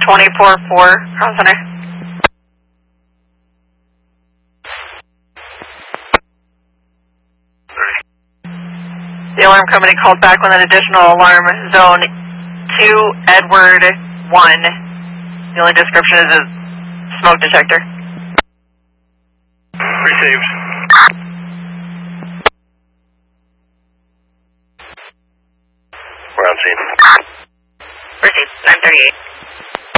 24-4, Crown Center. The alarm company called back with an additional alarm, zone 2, Edward 1. The only description is a smoke detector. Received. We're on scene. Received, 938.